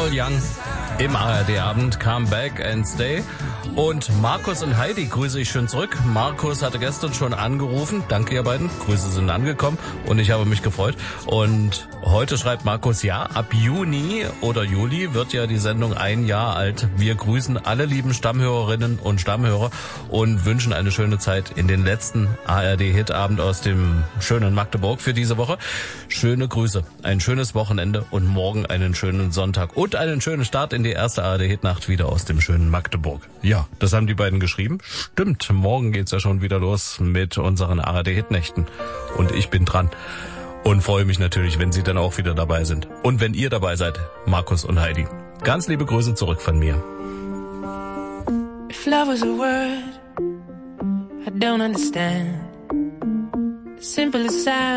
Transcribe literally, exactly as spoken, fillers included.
Paul Young im A R D-Abend, Come Back and Stay. Und Markus und Heidi grüße ich schön zurück. Markus hatte gestern schon angerufen. Danke ihr beiden. Grüße sind angekommen und ich habe mich gefreut. Und heute schreibt Markus, ja, ab Juni oder Juli wird ja die Sendung ein Jahr alt. Wir grüßen alle lieben Stammhörerinnen und Stammhörer und wünschen eine schöne Zeit in den letzten A R D-Hit-Abend aus dem schönen Magdeburg für diese Woche. Schöne Grüße, ein schönes Wochenende und morgen einen schönen Sonntag und einen schönen Start in die erste A R D-Hit-Nacht wieder aus dem schönen Magdeburg. Ja, das haben die beiden geschrieben. Stimmt, morgen geht's ja schon wieder los mit unseren A R D-Hit-Nächten. Und ich bin dran. Und freue mich natürlich, wenn Sie dann auch wieder dabei sind. Und wenn ihr dabei seid, Markus und Heidi. Ganz liebe Grüße zurück von mir. If love was a word, I don't understand. Simple as sound.